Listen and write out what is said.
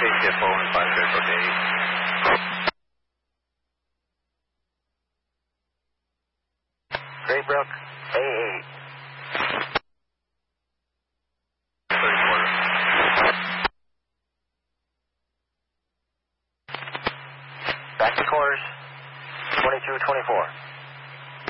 ATFO and 5 Graybrook, A8. 34. Back to course, 2224.